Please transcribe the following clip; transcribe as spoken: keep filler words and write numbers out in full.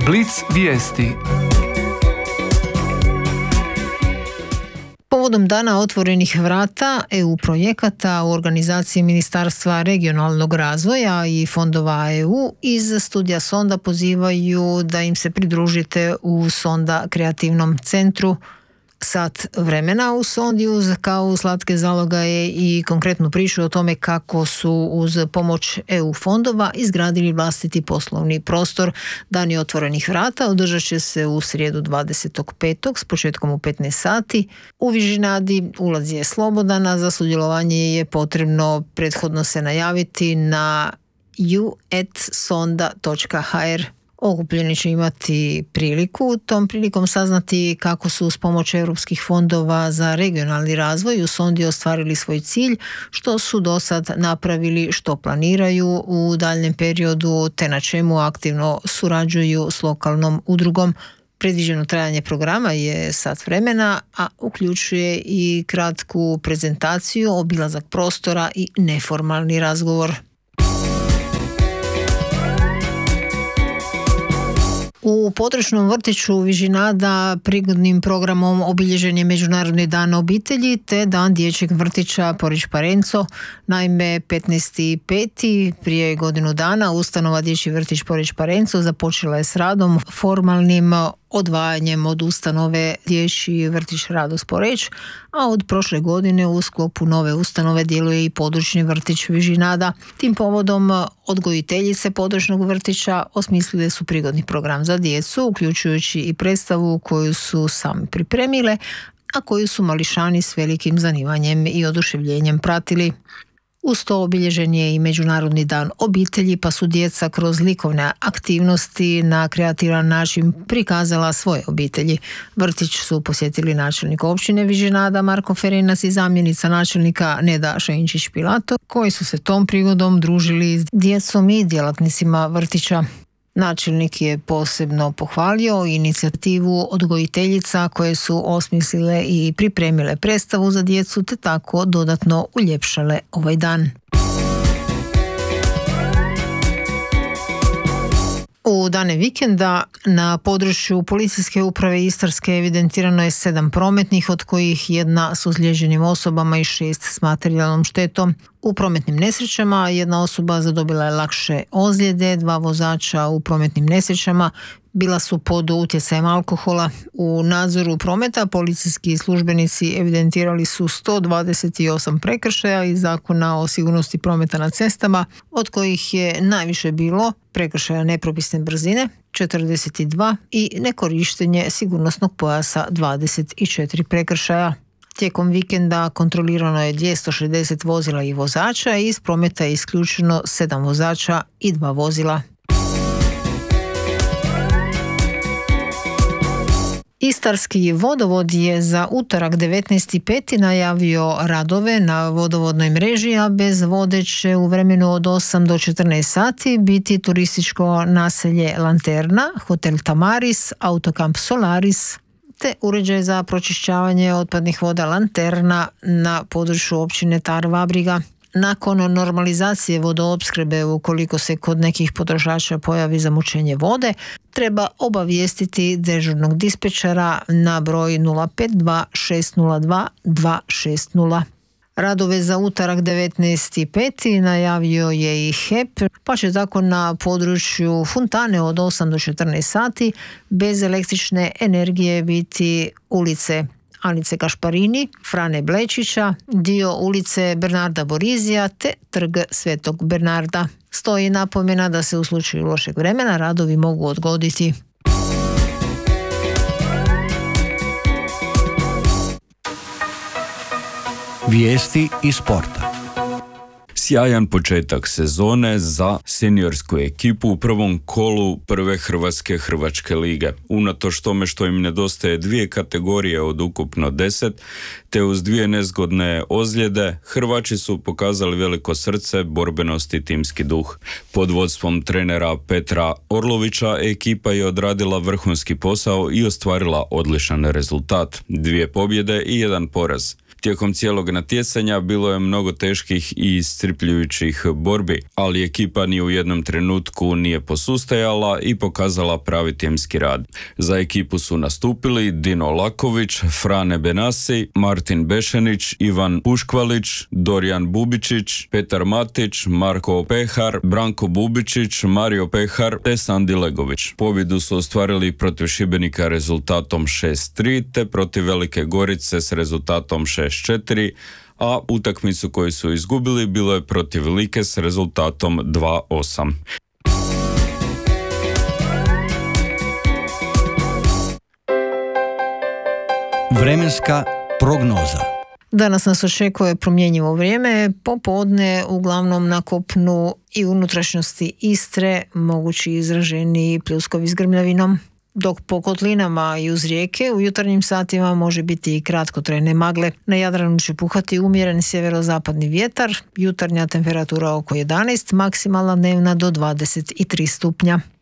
Blic vijesti. Povodom Dana otvorenih vrata E U projekata u organizaciji Ministarstva regionalnog razvoja i fondova E U iz studija Sonda pozivaju da im se pridružite u Sonda kreativnom centru. Sat vremena u Sondi uz kao slatke zalogaje i konkretnu priču o tome kako su uz pomoć E U fondova izgradili vlastiti poslovni prostor. Dani otvorenih vrata održat će se u srijedu dvadesetog petog s početkom u petnaest sati. U Vižinadi ulaz je slobodan, a za sudjelovanje je potrebno prethodno se najaviti na ju et sonda točka ha er. Okupljeni će imati priliku tom prilikom saznati kako su uz pomoć europskih fondova za regionalni razvoj u Sondi ostvarili svoj cilj, što su do sad napravili, što planiraju u daljnjem periodu, te na čemu aktivno surađuju s lokalnom udrugom. Predviđeno trajanje programa je sat vremena, a uključuje i kratku prezentaciju, obilazak prostora i neformalni razgovor. U područnom vrtiću Vižinada prigodnim programom obilježen je Međunarodni dan obitelji te Dan dječjeg vrtića Poreć Parenco. Naime, petnaesti peti prije godinu dana ustanova Dječji vrtić Poreć Parenco započela je s radom formalnim odvajanjem od ustanove Dječji vrtić Radost Poreć, a od prošle godine u sklopu nove ustanove djeluje i područni vrtić Vižinada. Tim povodom odgojiteljice područnog vrtića osmislile su prigodni program za djecu, uključujući i predstavu koju su sami pripremile, a koju su mališani s velikim zanimanjem i oduševljenjem pratili. Uz to obilježen je i Međunarodni dan obitelji, pa su djeca kroz likovne aktivnosti na kreativan način prikazala svoje obitelji. Vrtić su posjetili načelnik općine Vižinada Marko Ferenas i zamjenica načelnika Neda Šainčić-Pilato, koji su se tom prigodom družili s djecom i djelatnicima vrtića. Načelnik je posebno pohvalio inicijativu odgojiteljica koje su osmislile i pripremile predstavu za djecu te tako dodatno uljepšale ovaj dan. U dane vikenda na području Policijske uprave Istarske evidentirano je sedam prometnih, od kojih jedna s ozlijeđenim osobama i šest s materijalnom štetom. U prometnim nesrećama jedna osoba zadobila je lakše ozljede, dva vozača u prometnim nesrećama bila su pod utjecajem alkohola. U nadzoru prometa policijski službenici evidentirali su sto dvadeset osam prekršaja iz Zakona o sigurnosti prometa na cestama, od kojih je najviše bilo prekršaja nepropisne brzine četrdeset dva i nekorištenje sigurnosnog pojasa dvadeset četiri prekršaja. Tijekom vikenda kontrolirano je dvjesto šezdeset vozila i vozača i iz prometa je isključeno sedam vozača i dva vozila. Istarski vodovod je za utorak devetnaesti peti najavio radove na vodovodnoj mreži, a bez vode će u vremenu od osam do četrnaest sati biti turističko naselje Lanterna, hotel Tamaris, autokamp Solaris, te uređaj za pročišćavanje otpadnih voda Lanterna na području općine Tar-Vabriga. Nakon normalizacije vodoopskrbe, ukoliko se kod nekih potrošača pojavi zamućenje vode, treba obavijestiti dežurnog dispečera na broj nula pet dva šest nula dva dva šest nula. Radove za utorak devetnaesti peti najavio je i H E P, pa će tako na području Fontane od osam do četrnaest sati bez električne energije biti ulice Anice Kašparini, Frane Blečića, dio ulice Bernarda Borizija te trg Svetog Bernarda. Stoji napomena da se u slučaju lošeg vremena radovi mogu odgoditi. Vijesti iz sporta. Sjajan početak sezone za seniorsku ekipu u prvom kolu prve Hrvatske Hrvačke lige. Unatoč tome što im nedostaje dvije kategorije od ukupno deset, te uz dvije nezgodne ozljede, Hrvači su pokazali veliko srce, borbenost i timski duh. Pod vodstvom trenera Petra Orlovića ekipa je odradila vrhunski posao i ostvarila odličan rezultat. Dvije pobjede i jedan poraz. Tijekom cijelog natjecanja bilo je mnogo teških i iscrpljujućih borbi, ali ekipa ni u jednom trenutku nije posustajala i pokazala pravi timski rad. Za ekipu su nastupili Dino Laković, Frane Benasi, Martin Bešenić, Ivan Puškvalić, Dorijan Bubičić, Petar Matić, Marko Pehar, Branko Bubičić, Mario Pehar te Sandi Legović. Pobjedu su ostvarili protiv Šibenika rezultatom šest tri te protiv Velike Gorice s rezultatom šest četiri, a utakmicu koju su izgubili bilo je protiv Like s rezultatom dva osam. Vremenska prognoza. Danas nas očekuje promjenjivo vrijeme, popodne uglavnom na kopnu i unutrašnjosti Istre mogući izraženi pljuskovi s grmljavinom, dok po kotlinama i uz rijeke u jutarnjim satima može biti i kratkotrajne magle. Na Jadranu će puhati umjeren sjeverozapadni vjetar, jutarnja temperatura oko jedanaest, maksimalna dnevna do dvadeset tri stupnja.